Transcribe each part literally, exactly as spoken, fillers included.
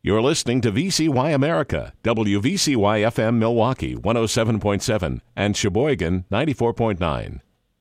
You're listening to V C Y America, W V C Y F M Milwaukee, one oh seven point seven, and Sheboygan, ninety-four point nine.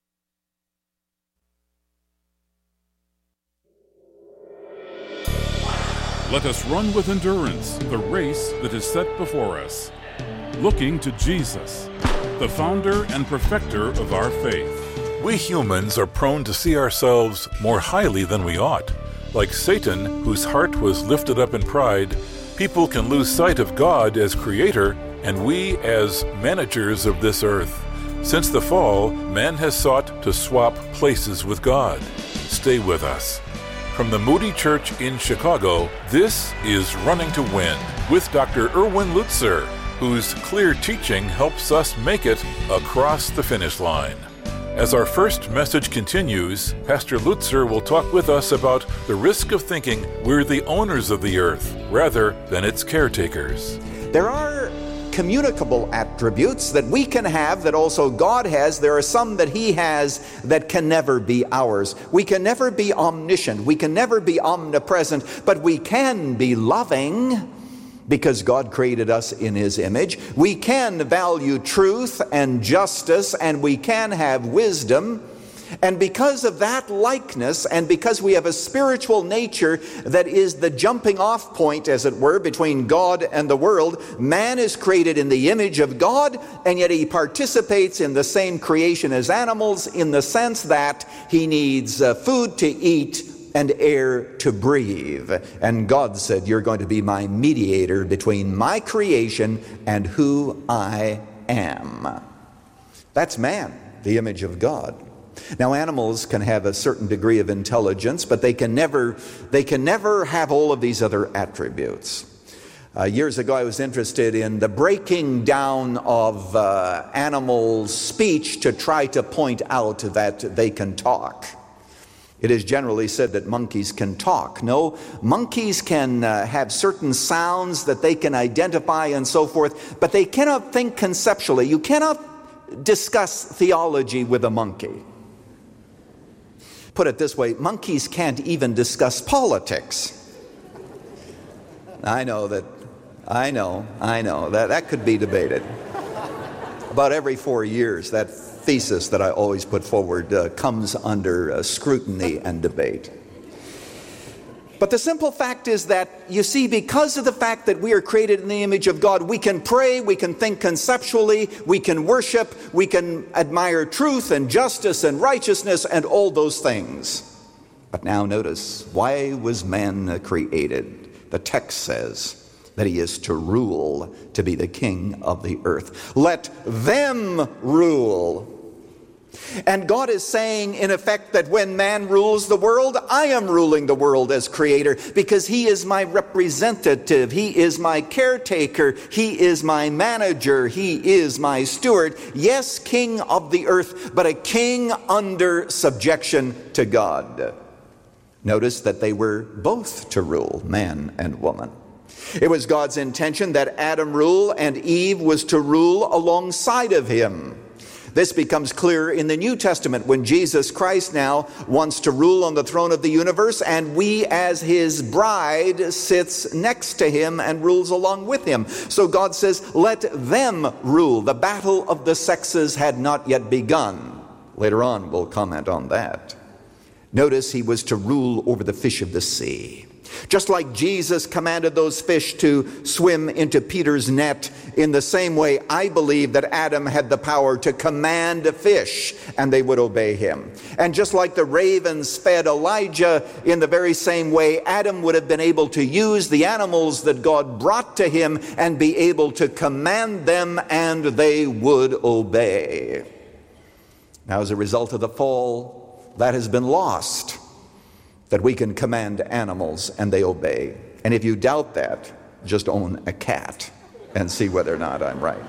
Let us run with endurance the race that is set before us, looking to Jesus, the founder and perfecter of our faith. We humans are prone to see ourselves more highly than we ought. Like Satan, whose heart was lifted up in pride, people can lose sight of God as creator and we as managers of this earth. Since the fall, man has sought to swap places with God. Stay with us. From the Moody Church in Chicago, this is Running to Win with Doctor Erwin Lutzer, whose clear teaching helps us make it across the finish line. As our first message continues, Pastor Lutzer will talk with us about the risk of thinking we're the owners of the earth rather than its caretakers. There are communicable attributes that we can have that also God has. There are some that He has that can never be ours. We can never be omniscient. We can never be omnipresent, but we can be loving because God created us in His image. We can value truth and justice, and we can have wisdom. And because of that likeness, and because we have a spiritual nature that is the jumping off point, as it were, between God and the world, man is created in the image of God, and yet he participates in the same creation as animals in the sense that he needs uh, food to eat and air to breathe. And God said, you're going to be my mediator between my creation and who I am. That's man, the image of God. Now, animals can have a certain degree of intelligence, but they can never, they can never have all of these other attributes. Uh, years ago, I was interested in the breaking down of uh, animal speech to try to point out that they can talk. It is generally said that monkeys can talk. No, monkeys can uh, have certain sounds that they can identify and so forth, but they cannot think conceptually. You cannot discuss theology with a monkey. Put it this way, monkeys can't even discuss politics. I know that, I know, I know, that, that could be debated. About every four years, that thesis that I always put forward uh, comes under uh, scrutiny and debate. But the simple fact is that, you see, because of the fact that we are created in the image of God, we can pray, we can think conceptually, we can worship, we can admire truth and justice and righteousness and all those things. But now notice, why was man created? The text says that he is to rule, to be the king of the earth. Let them rule. And God is saying, in effect, that when man rules the world, I am ruling the world as creator, because he is my representative, he is my caretaker, he is my manager, he is my steward. Yes, king of the earth, but a king under subjection to God. Notice that they were both to rule, man and woman. It was God's intention that Adam rule and Eve was to rule alongside of him. This becomes clear in the New Testament when Jesus Christ now wants to rule on the throne of the universe, and we as his bride sits next to him and rules along with him. So God says, let them rule. The battle of the sexes had not yet begun. Later on we'll comment on that. Notice he was to rule over the fish of the sea. Just like Jesus commanded those fish to swim into Peter's net, in the same way, I believe that Adam had the power to command a fish and they would obey him. And just like the ravens fed Elijah, in the very same way, Adam would have been able to use the animals that God brought to him and be able to command them, and they would obey. Now, as a result of the fall, that has been lost, that we can command animals and they obey. And if you doubt that, just own a cat and see whether or not I'm right.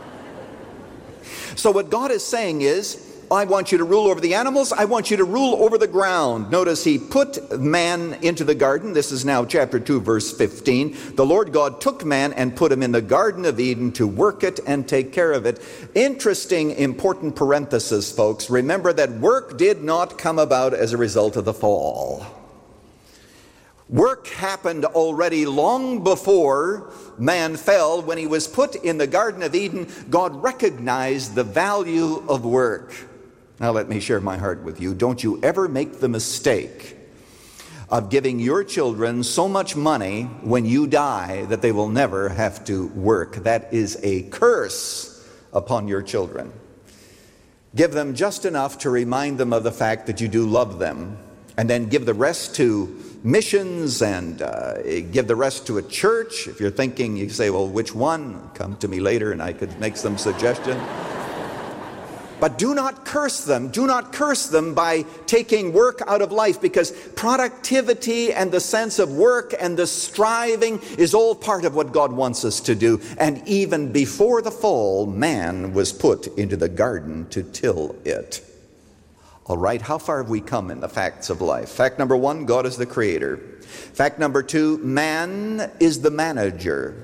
So what God is saying is, I want you to rule over the animals, I want you to rule over the ground. Notice he put man into the garden. This is now chapter two, verse fifteen. The Lord God took man and put him in the Garden of Eden to work it and take care of it. Interesting, important parenthesis, folks. Remember that work did not come about as a result of the fall. Work happened already long before man fell. When he was put in the Garden of Eden, God recognized the value of work. Now let me share my heart with you. Don't you ever make the mistake of giving your children so much money when you die that they will never have to work. That is a curse upon your children. Give them just enough to remind them of the fact that you do love them, and then give the rest to missions and uh, give the rest to a church. If you're thinking, you say, well, which one? Come to me later and I could make some suggestion. But do not curse them. Do not curse them by taking work out of life, because productivity and the sense of work and the striving is all part of what God wants us to do. And even before the fall, man was put into the garden to till it. All right, how far have we come in the facts of life? Fact number one, God is the creator. Fact number two, man is the manager.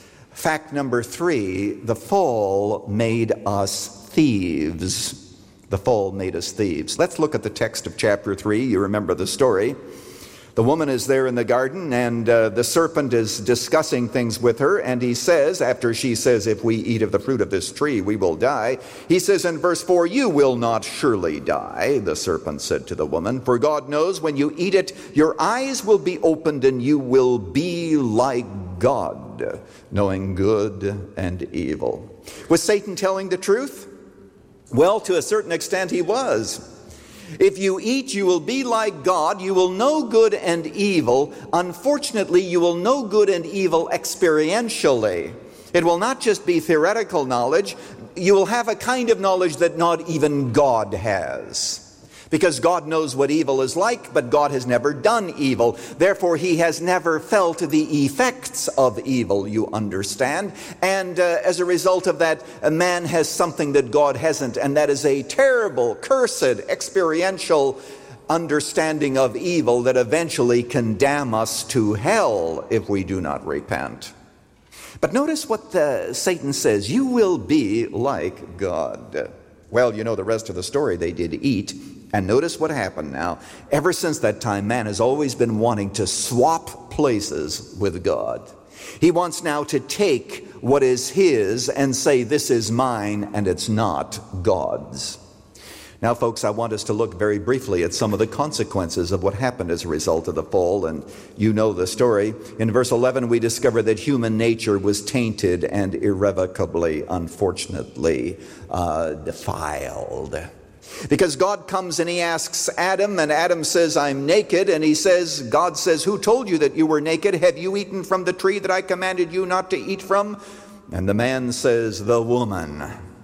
Fact number three, the fall made us thieves. The fall made us thieves. Let's look at the text of chapter three. You remember the story. The woman is there in the garden, and uh, the serpent is discussing things with her, and he says, after she says, if we eat of the fruit of this tree, we will die. He says in verse four, you will not surely die, the serpent said to the woman, for God knows when you eat it, your eyes will be opened, and you will be like God, knowing good and evil. Was Satan telling the truth? Well, to a certain extent he was. If you eat, you will be like God. You will know good and evil. Unfortunately, you will know good and evil experientially. It will not just be theoretical knowledge. You will have a kind of knowledge that not even God has. Because God knows what evil is like, but God has never done evil. Therefore, he has never felt the effects of evil, you understand. And uh, as a result of that, a man has something that God hasn't, and that is a terrible, cursed, experiential understanding of evil that eventually can damn us to hell if we do not repent. But notice what uh, Satan says, you will be like God. Well, you know the rest of the story. They did eat. And notice what happened now. Ever since that time, man has always been wanting to swap places with God. He wants now to take what is his and say, this is mine, and it's not God's. Now, folks, I want us to look very briefly at some of the consequences of what happened as a result of the fall, and you know the story. In verse eleven, we discover that human nature was tainted and irrevocably, unfortunately, uh, defiled. Because God comes and he asks Adam, and Adam says, I'm naked. And he says, God says, who told you that you were naked? Have you eaten from the tree that I commanded you not to eat from? And the man says, the woman.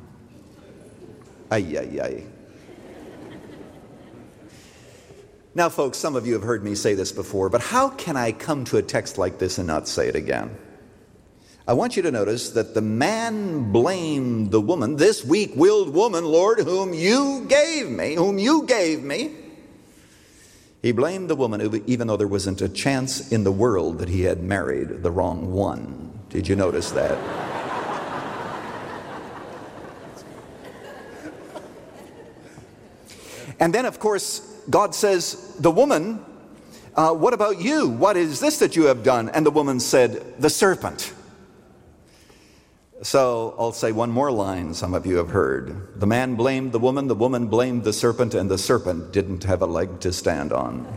Ay, ay, ay. Now, folks, some of you have heard me say this before, but how can I come to a text like this and not say it again? I want you to notice that the man blamed the woman, this weak-willed woman, Lord, whom you gave me, whom you gave me. He blamed the woman even though there wasn't a chance in the world that he had married the wrong one. Did you notice that? And then, of course, God says, the woman, uh, what about you? What is this that you have done? And the woman said, the serpent. So I'll say one more line some of you have heard. The man blamed the woman, the woman blamed the serpent, and the serpent didn't have a leg to stand on.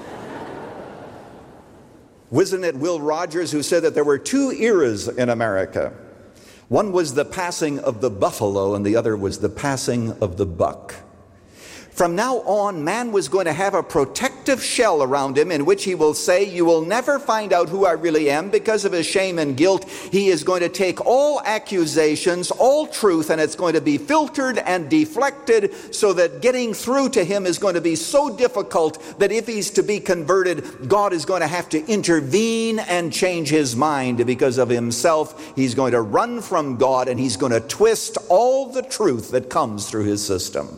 Wasn't it Will Rogers who said that there were two eras in America? One was the passing of the buffalo, and the other was the passing of the buck. From now on, man was going to have a protective shell around him in which he will say, you will never find out who I really am because of his shame and guilt. He is going to take all accusations, all truth, and it's going to be filtered and deflected so that getting through to him is going to be so difficult that if he's to be converted, God is going to have to intervene and change his mind because of himself. He's going to run from God, and he's going to twist all the truth that comes through his system.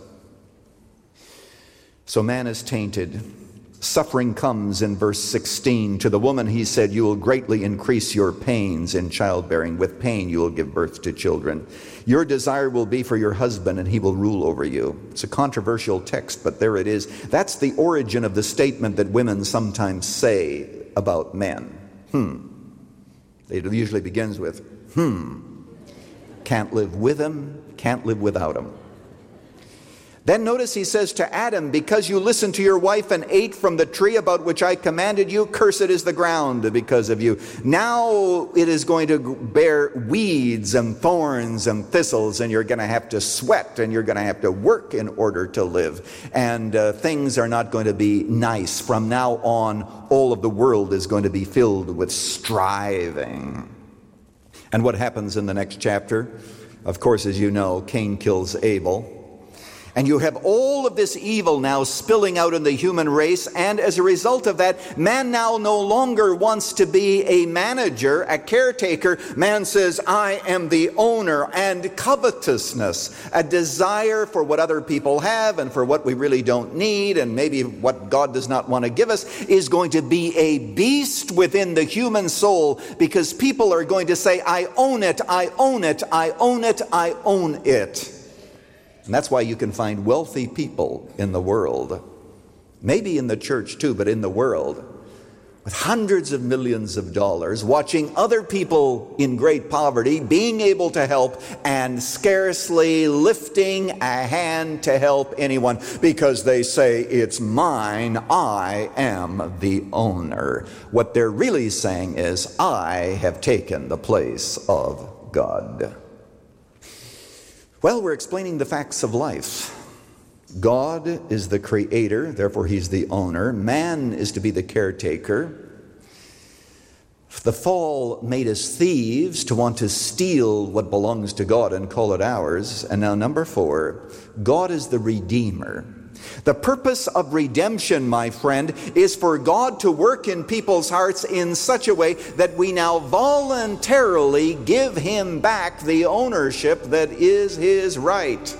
So man is tainted. Suffering comes in verse sixteen. To the woman he said, you will greatly increase your pains in childbearing. With pain you will give birth to children. Your desire will be for your husband, and he will rule over you. It's a controversial text, but there it is. That's the origin of the statement that women sometimes say about men. Hmm. It usually begins with, hmm. Can't live with him, can't live without him. Then notice he says to Adam, because you listened to your wife and ate from the tree about which I commanded you, cursed is the ground because of you. Now it is going to bear weeds and thorns and thistles, and you're going to have to sweat, and you're going to have to work in order to live. And uh, things are not going to be nice. From now on, all of the world is going to be filled with striving. And what happens in the next chapter? Of course, as you know, Cain kills Abel. And you have all of this evil now spilling out in the human race, and as a result of that, man now no longer wants to be a manager, a caretaker. Man says, I am the owner, and covetousness, a desire for what other people have and for what we really don't need and maybe what God does not want to give us, is going to be a beast within the human soul, because people are going to say, I own it, I own it, I own it, I own it. And that's why you can find wealthy people in the world, maybe in the church too, but in the world, with hundreds of millions of dollars, watching other people in great poverty being able to help and scarcely lifting a hand to help anyone, because they say, it's mine, I am the owner. What they're really saying is, I have taken the place of God. Well, we're explaining the facts of life. God is the creator, therefore he's the owner. Man is to be the caretaker. The fall made us thieves to want to steal what belongs to God and call it ours. And now number four, God is the redeemer. The purpose of redemption, my friend, is for God to work in people's hearts in such a way that we now voluntarily give him back the ownership that is his right.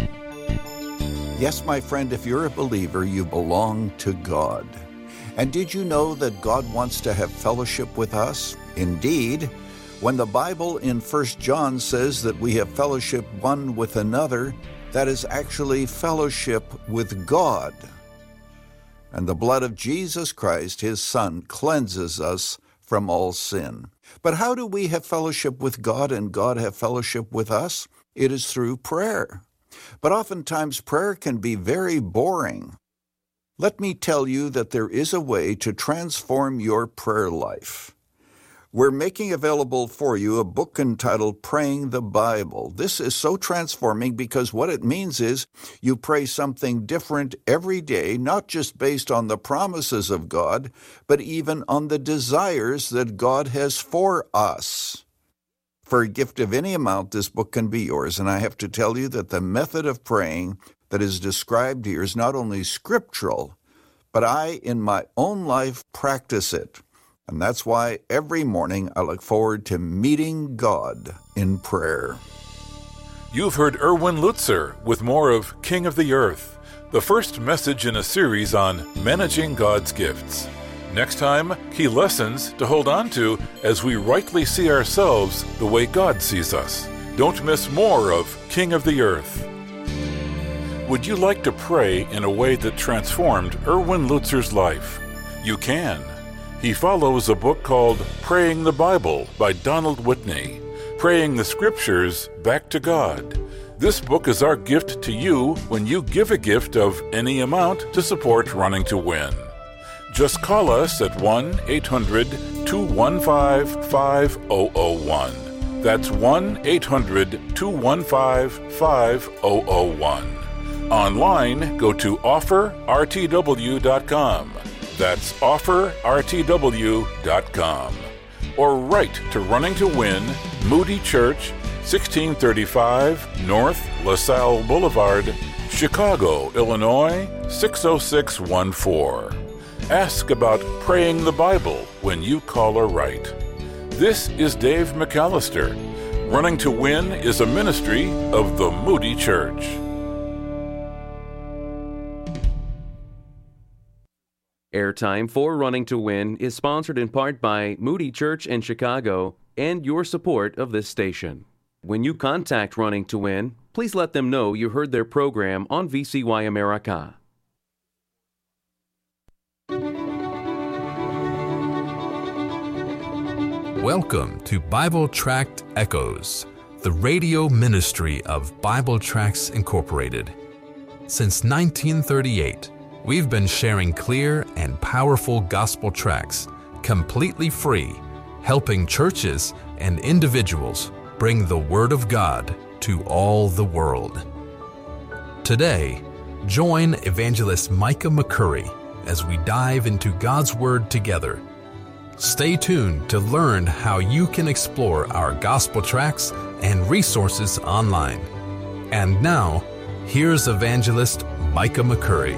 Yes, my friend, if you're a believer, you belong to God. And did you know that God wants to have fellowship with us? Indeed, when the Bible in First John says that we have fellowship one with another, that is actually fellowship with God. And the blood of Jesus Christ, his Son, cleanses us from all sin. But how do we have fellowship with God and God have fellowship with us? It is through prayer. But oftentimes prayer can be very boring. Let me tell you that there is a way to transform your prayer life. We're making available for you a book entitled Praying the Bible. This is so transforming because what it means is you pray something different every day, not just based on the promises of God, but even on the desires that God has for us. For a gift of any amount, this book can be yours, and I have to tell you that the method of praying that is described here is not only scriptural, but I, in my own life, practice it. And that's why every morning I look forward to meeting God in prayer. You've heard Erwin Lutzer with more of King of the Earth, the first message in a series on managing God's gifts. Next time, key lessons to hold on to as we rightly see ourselves the way God sees us. Don't miss more of King of the Earth. Would you like to pray in a way that transformed Erwin Lutzer's life? You can. He follows a book called Praying the Bible by Donald Whitney, praying the Scriptures back to God. This book is our gift to you when you give a gift of any amount to support Running to Win. Just call us at one eight hundred two one five five zero zero one. That's one eight hundred two one five five zero zero one. Online, go to offer r t w dot com. That's offer r t w dot com. Or write to Running to Win, Moody Church, sixteen thirty-five North LaSalle Boulevard, Chicago, Illinois, six oh six one four. Ask about praying the Bible when you call or write. This is Dave McAllister. Running to Win is a ministry of the Moody Church. Airtime for Running to Win is sponsored in part by Moody Church in Chicago and your support of this station. When you contact Running to Win, please let them know you heard their program on V C Y America. Welcome to Bible Tract Echoes, the radio ministry of Bible Tracts Incorporated. Since nineteen thirty-eight, we've been sharing clear and powerful gospel tracts, completely free, helping churches and individuals bring the Word of God to all the world. Today, join Evangelist Micah McCurry as we dive into God's Word together. Stay tuned to learn how you can explore our gospel tracts and resources online. And now, here's Evangelist Micah McCurry.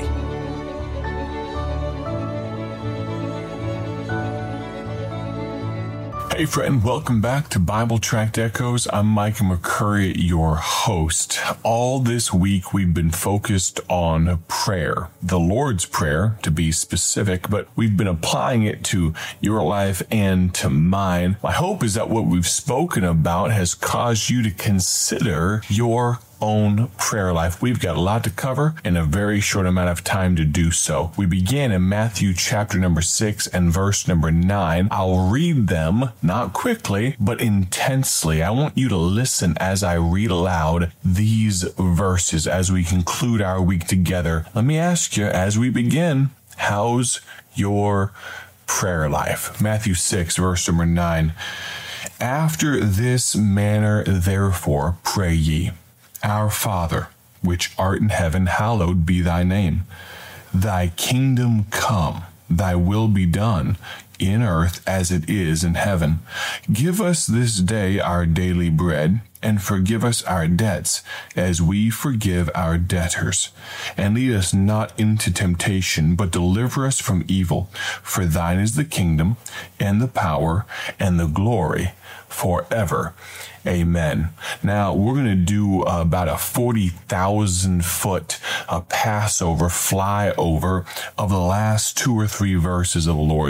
Hey friend, welcome back to Bible Tract Echoes. I'm Micah McCurry, your host. All this week we've been focused on prayer, the Lord's Prayer to be specific, but we've been applying it to your life and to mine. My hope is that what we've spoken about has caused you to consider your own prayer life. We've got a lot to cover in a very short amount of time to do so. We began in Matthew chapter number six and verse number nine. I'll read them, not quickly, but intensely. I want you to listen as I read aloud these verses as we conclude our week together. Let me ask you as we begin, how's your prayer life? Matthew six, verse number nine. After this manner, therefore, pray ye. Our Father, which art in heaven, hallowed be thy name. Thy kingdom come, thy will be done, in earth as it is in heaven. Give us this day our daily bread, and forgive us our debts, as we forgive our debtors. And lead us not into temptation, but deliver us from evil. For thine is the kingdom, and the power, and the glory, forever. Amen. Now, we're going to do uh, about a forty thousand foot uh, Passover flyover of the last two or three verses of the Lord.